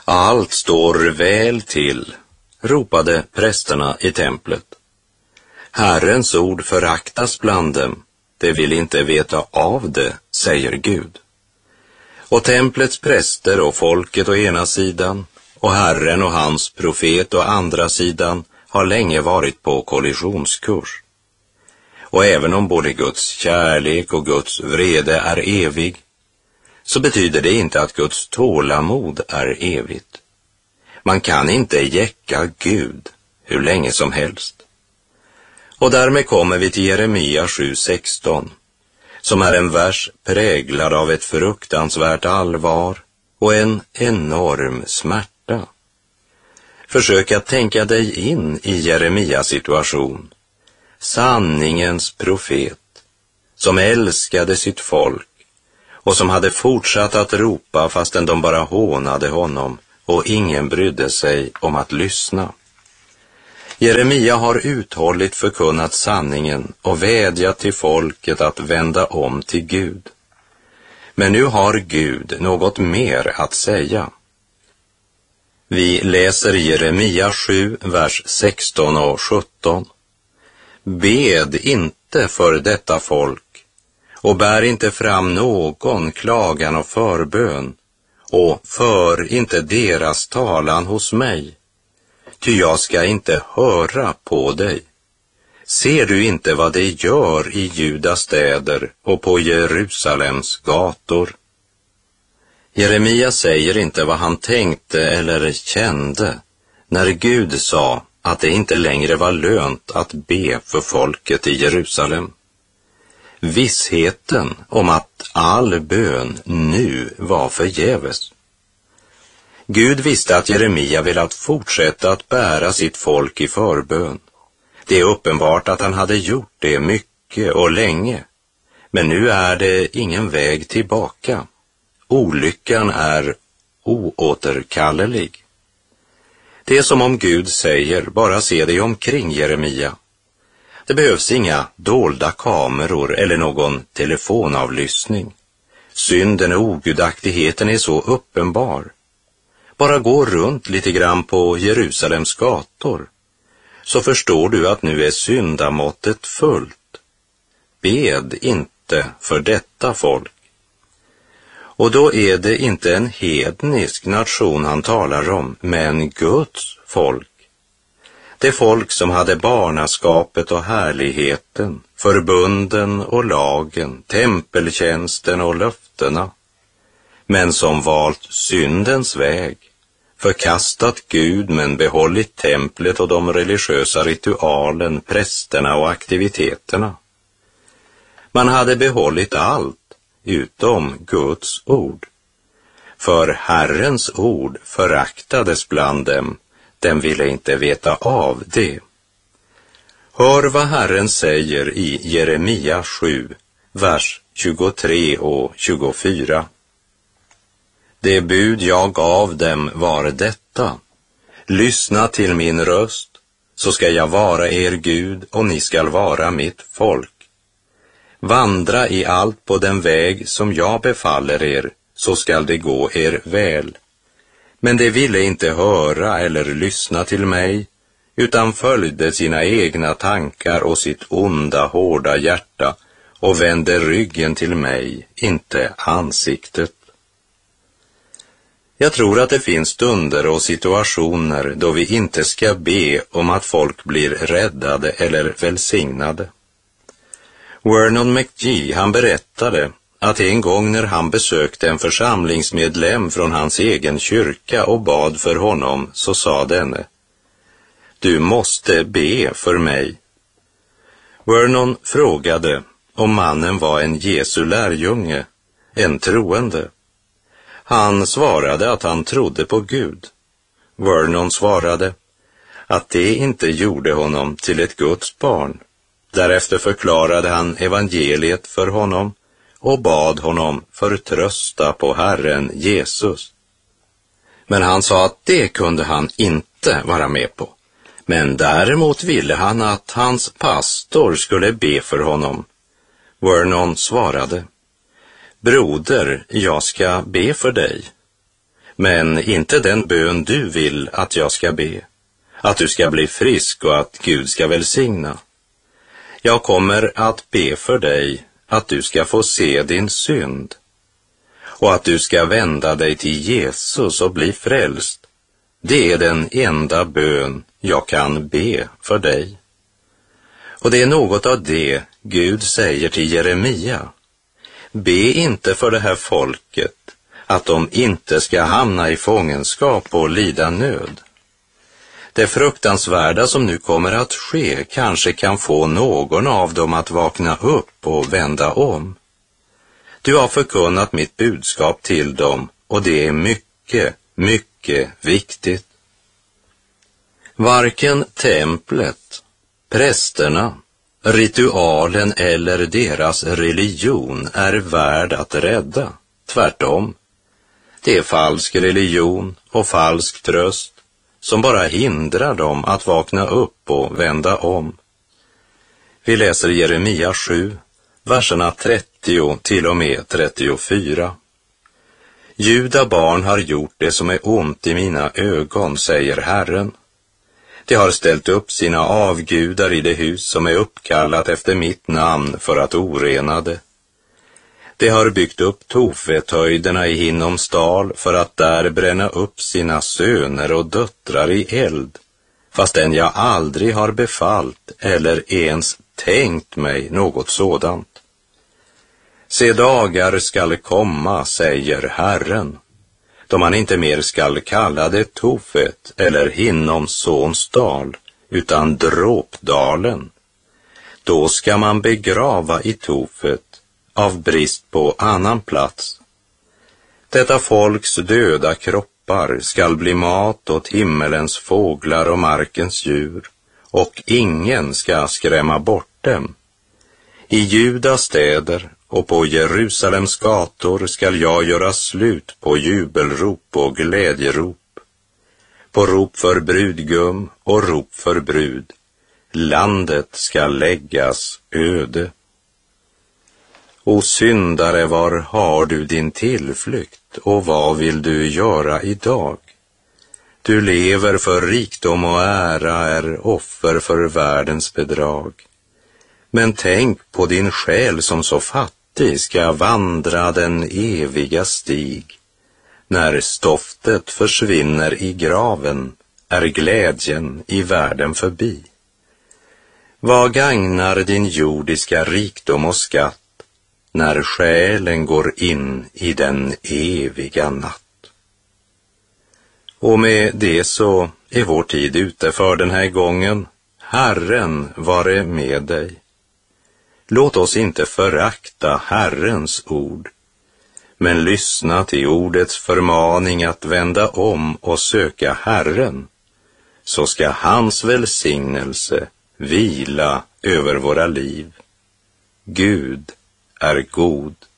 Allt står väl till, ropade prästerna i templet. Herrens ord föraktas bland dem, de vill inte veta av det, säger Gud. Och templets präster och folket å ena sidan och Herren och hans profet å andra sidan har länge varit på kollisionskurs. Och även om både Guds kärlek och Guds vrede är evig, så betyder det inte att Guds tålamod är evigt. Man kan inte jäcka Gud hur länge som helst. Och därmed kommer vi till Jeremia 7:16, som är en vers präglad av ett fruktansvärt allvar och en enorm smärta. Försök att tänka dig in i Jeremias situation. Sanningens profet, som älskade sitt folk och som hade fortsatt att ropa fastän de bara hånade honom och ingen brydde sig om att lyssna. Jeremia har uthålligt förkunnat sanningen och vädjat till folket att vända om till Gud. Men nu har Gud något mer att säga. Vi läser Jeremia 7, vers 16 och 17. Bed inte för detta folk och bär inte fram någon klagan och förbön och för inte deras talan hos mig. Ty jag ska inte höra på dig. Ser du inte vad det gör i Judas städer och på Jerusalems gator? Jeremia säger inte vad han tänkte eller kände när Gud sa att det inte längre var lönt att be för folket i Jerusalem. Vissheten om att all bön nu var förgäves. Gud visste att Jeremia velat fortsätta att bära sitt folk i förbön. Det är uppenbart att han hade gjort det mycket och länge. Men nu är det ingen väg tillbaka. Olyckan är oåterkallelig. Det är som om Gud säger, bara se dig omkring, Jeremia. Det behövs inga dolda kameror eller någon telefonavlyssning. Synden och ogudaktigheten är så uppenbar. Bara gå runt lite grann på Jerusalems gator, så förstår du att nu är syndamåttet fullt. Bed inte för detta folk. Och då är det inte en hednisk nation han talar om, men Guds folk. Det folk som hade barnaskapet och härligheten, förbunden och lagen, tempeltjänsten och löftena, men som valt syndens väg, förkastat Gud men behållit templet och de religiösa ritualen, prästerna och aktiviteterna. Man hade behållit allt utom Guds ord. För Herrens ord föraktades bland dem, den ville inte veta av det. Hör vad Herren säger i Jeremia 7, vers 23 och 24. Det bud jag gav dem var detta: lyssna till min röst, så ska jag vara er Gud och ni skall vara mitt folk. Vandra i allt på den väg som jag befaller er, så skall det gå er väl. Men de ville inte höra eller lyssna till mig, utan följde sina egna tankar och sitt onda, hårda hjärta och vände ryggen till mig, inte ansiktet. Jag tror att det finns stunder och situationer då vi inte ska be om att folk blir räddade eller välsignade. Vernon McGee, han berättade att en gång när han besökte en församlingsmedlem från hans egen kyrka och bad för honom, så sa denne: du måste be för mig. Vernon frågade om mannen var en Jesu lärjunge, en troende. Han svarade att han trodde på Gud. Vernon svarade att det inte gjorde honom till ett Guds barn. Därefter förklarade han evangeliet för honom och bad honom förtrösta på Herren Jesus. Men han sa att det kunde han inte vara med på. Men däremot ville han att hans pastor skulle be för honom. Vernon svarade: broder, jag ska be för dig. men inte den bön du vill att jag ska be, att du ska bli frisk och att Gud ska välsigna. Jag kommer att be för dig att du ska få se din synd och att du ska vända dig till Jesus och bli frälst. Det är den enda bön jag kan be för dig. Och det är något av det Gud säger till Jeremia. Be inte för det här folket att de inte ska hamna i fångenskap och lida nöd. Det fruktansvärda som nu kommer att ske kanske kan få någon av dem att vakna upp och vända om. Du har förkunnat mitt budskap till dem och det är mycket, mycket viktigt. Varken templet, prästerna, ritualen eller deras religion är värd att rädda. Tvärtom. Det är falsk religion och falsk tröst som bara hindrar dem att vakna upp och vända om. Vi läser Jeremia 7, verserna 30 till och med 34. Juda barn har gjort det som är ont i mina ögon, säger Herren. De har ställt upp sina avgudar i det hus som är uppkallat efter mitt namn för att orena det. De har byggt upp Tofethöjderna i Hinnomsdal för att där bränna upp sina söner och döttrar i eld, fastän jag aldrig har befallt eller ens tänkt mig något sådant. Se, dagar skall komma, säger Herren, då man inte mer skall kalla det Tofet eller Hinnoms sons dal, utan Dråpdalen. Då ska man begrava i Tofet av brist på annan plats. Detta folks döda kroppar skall bli mat åt himmelens fåglar och markens djur, och ingen ska skrämma bort dem. I Judas städer och på Jerusalems gator skall jag göra slut på jubelrop och glädjerop, på rop för brudgum och rop för brud. Landet ska läggas öde. O syndare, var har du din tillflykt och vad vill du göra idag? Du lever för rikdom och ära, är offer för världens bedrag. Men tänk på din själ som så fattig ska vandra den eviga stig. När stoftet försvinner i graven är glädjen i världen förbi. Vad gagnar din jordiska rikdom och skatt när själen går in i den eviga natt? Och med det så är vår tid ute för den här gången. Herren vare med dig. Låt oss inte förakta Herrens ord, men lyssna till ordets förmaning att vända om och söka Herren, så ska hans välsignelse vila över våra liv. Gud är god.